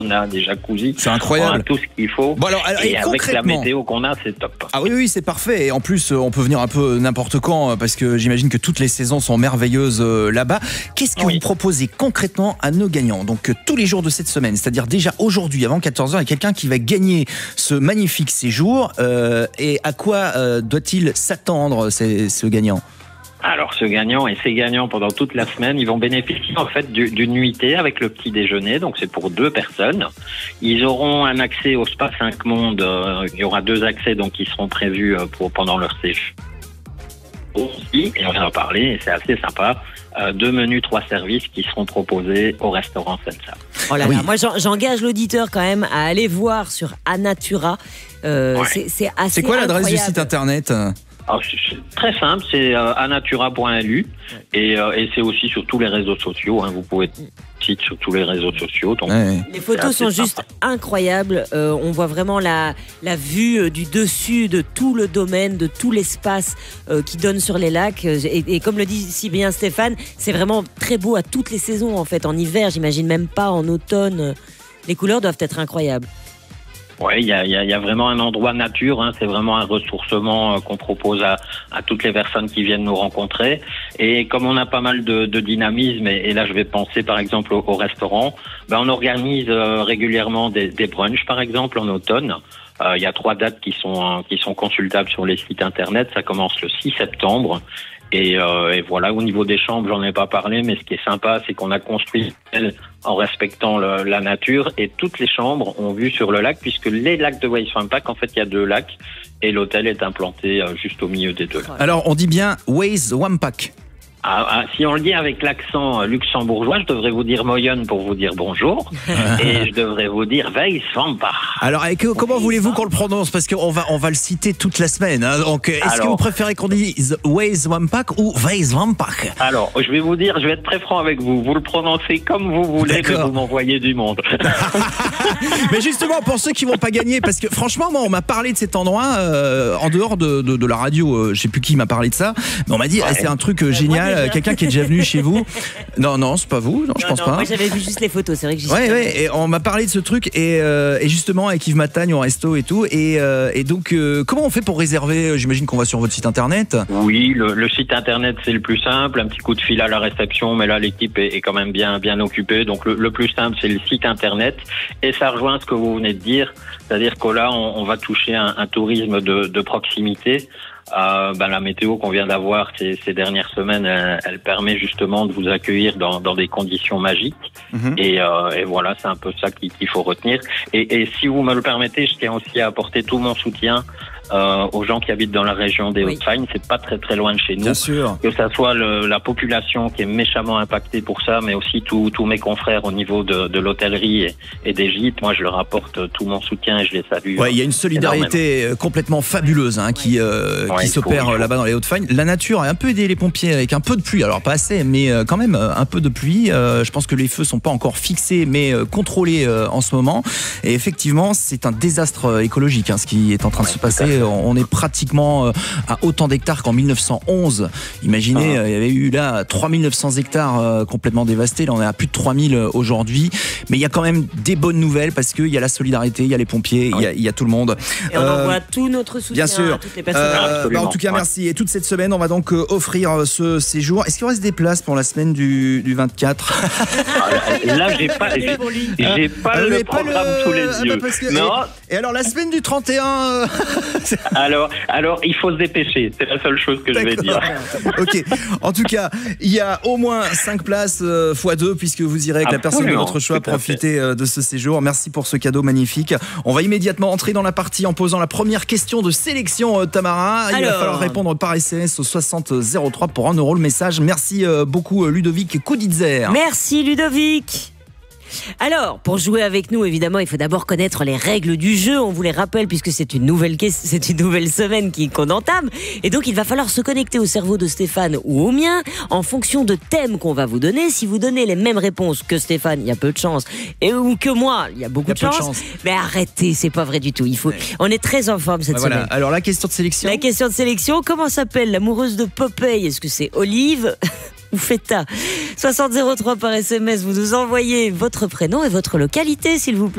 on a des jacuzzis. C'est incroyable. On a tout ce qu'il faut. Bon alors, et avec la météo qu'on a, c'est top. Ah oui, c'est parfait. Et en plus, on peut venir un peu n'importe quand parce que j'imagine que toutes les saisons sont merveilleuses là-bas. Qu'est-ce que vous proposez concrètement à nos gagnants? Donc tous les jours de cette semaine, c'est-à-dire déjà aujourd'hui, avant 14h, il y a quelqu'un qui va gagner ce magnifique séjour. Et à quoi doit-il s'attendre, ce gagnant? Alors, ce gagnant et ces gagnants pendant toute la semaine, ils vont bénéficier en fait d'une nuitée avec le petit déjeuner. Donc, c'est pour 2 personnes. Ils auront un accès au Spa 5 Mondes. Il y aura 2 accès donc qui seront prévus pendant leur séjour. Aussi, et on vient d'en parler, et c'est assez sympa. 2 menus, 3 services qui seront proposés au restaurant Sensa. Oh là là, moi j'engage l'auditeur quand même à aller voir sur Anatura. C'est assez. C'est quoi l'adresse du site internet? Alors, c'est très simple, c'est anatura.lu et c'est aussi sur tous les réseaux sociaux. Vous pouvez site sur tous les réseaux sociaux. Donc les photos sont juste incroyables. On voit vraiment la vue du dessus de tout le domaine, de tout l'espace qui donne sur les lacs. Et comme le dit si bien Stéphane, c'est vraiment très beau à toutes les saisons en fait. En hiver, j'imagine même pas en automne. Les couleurs doivent être incroyables. Oui, il y a vraiment un endroit nature. C'est vraiment un ressourcement qu'on propose à toutes les personnes qui viennent nous rencontrer. Et comme on a pas mal de dynamisme, et là je vais penser par exemple au restaurant, on organise régulièrement des brunchs par exemple en automne. Il y a 3 dates qui sont consultables sur les sites internet. Ça commence le 6 septembre. Et voilà, au niveau des chambres, j'en ai pas parlé, mais ce qui est sympa, c'est qu'on a construit en respectant la nature, et toutes les chambres ont vue sur le lac, puisque les lacs de Waze Wampak, en fait, il y a 2 lacs, et l'hôtel est implanté juste au milieu des 2 lacs. Alors, on dit bien Waze Wampak. Si on le dit avec l'accent luxembourgeois, je devrais vous dire Moyenne pour vous dire bonjour, et je devrais vous dire Waze Wampak. Alors, comment voulez-vous qu'on le prononce? Parce qu'on va le citer toute la semaine. Donc, est-ce que vous préférez qu'on dise Waze Wampak ou Waze Wampak? Alors, je vais être très franc avec vous. Vous le prononcez comme vous voulez, mais vous m'envoyez du monde. Mais justement, pour ceux qui vont pas gagner, parce que franchement, moi, on m'a parlé de cet endroit en dehors de la radio. Je sais plus qui m'a parlé de ça, mais on m'a dit c'est un truc génial. Quelqu'un qui est déjà venu chez vous? Non, c'est pas vous. Non, je pense pas. Moi, j'avais vu juste les photos. C'est vrai que j'y suis. Ouais. Et on m'a parlé de ce truc et justement avec Yves Matagne au resto et tout. Et donc, comment on fait pour réserver? J'imagine qu'on va sur votre site internet. Oui, le site internet c'est le plus simple. Un petit coup de fil à la réception, mais là l'équipe est quand même bien occupée. Donc le plus simple c'est le site internet, et ça rejoint ce que vous venez de dire, c'est-à-dire que là on va toucher un tourisme de proximité. La météo qu'on vient d'avoir ces dernières semaines, elle permet justement de vous accueillir dans des conditions magiques. Et voilà, c'est un peu ça qu'il faut retenir. Et si vous me le permettez, je tiens aussi à apporter tout mon soutien aux gens qui habitent dans la région des Hauts-de-Fagne. C'est pas très loin de chez nous. Bien sûr. Que ça soit la population qui est méchamment impactée pour ça, mais aussi tous mes confrères au niveau de l'hôtellerie et des gîtes. Moi, je leur apporte tout mon soutien et je les salue. Ouais, il y a une solidarité complètement fabuleuse qui s'opère là-bas dans les Hauts-de-Fagne. La nature a un peu aidé les pompiers avec un peu de pluie. Alors pas assez, mais quand même un peu de pluie. Je pense que les feux sont pas encore fixés, mais contrôlés en ce moment. Et effectivement, c'est un désastre écologique ce qui est en train de se passer. On est pratiquement à autant d'hectares qu'en 1911. Imaginez, il y avait eu là 3900 hectares complètement dévastés. Là, on est à plus de 3000 aujourd'hui. Mais il y a quand même des bonnes nouvelles parce qu'il y a la solidarité, il y a les pompiers, il y a tout le monde. Et on envoie tout notre soutien à toutes les personnes. En tout cas, merci. Et toute cette semaine, on va donc offrir ce séjour. Est-ce qu'il reste des places pour la semaine du 24? Là, j'ai pas le programme sous les yeux. Non. Et alors, la semaine du 31 alors, il faut se dépêcher. C'est la seule chose que je vais dire. Ok. En tout cas, il y a au moins 5 places x2 puisque vous irez avec la personne de votre choix profiter de ce séjour. Merci pour ce cadeau magnifique. On va immédiatement entrer dans la partie en posant la première question de sélection, Tamara. Il va falloir répondre par SMS au 60 03 pour 1 € le message. Merci beaucoup, Ludovic Kouditzer. Merci, Ludovic. Alors, pour jouer avec nous, évidemment, il faut d'abord connaître les règles du jeu. On vous les rappelle puisque c'est une nouvelle semaine qu'on entame. Et donc, il va falloir se connecter au cerveau de Stéphane ou au mien en fonction de thèmes qu'on va vous donner. Si vous donnez les mêmes réponses que Stéphane, il y a peu de chance. Ou que moi, il y a beaucoup de chance. Mais arrêtez, c'est pas vrai du tout. On est très en forme cette semaine. Alors, la question de sélection. La question de sélection, comment s'appelle l'amoureuse de Popeye? Est-ce que c'est Olive, ou feta. 60 03 par SMS, vous nous envoyez votre prénom et votre localité, s'il vous plaît.